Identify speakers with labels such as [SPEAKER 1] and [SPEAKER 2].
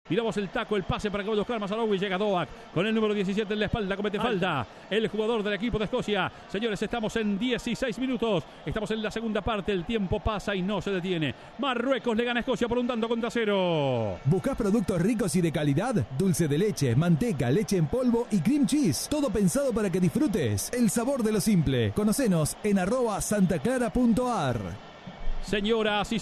[SPEAKER 1] Miramos el taco, el pase para que vaya a buscar Mazaraoui. Llega Doak con el número 17 en la espalda. Comete falta el jugador del equipo de Escocia. Señores, estamos en 16 minutos. Estamos en la segunda parte. El tiempo pasa y no se detiene. Marruecos le gana a Escocia por un tanto contra 0.
[SPEAKER 2] ¿Buscás productos ricos y de calidad? Dulce de leche, manteca, leche en polvo y cream cheese. Todo pensado para que disfrutes el sabor de lo simple. Conocenos en @santaclara.ar.
[SPEAKER 1] Señoras y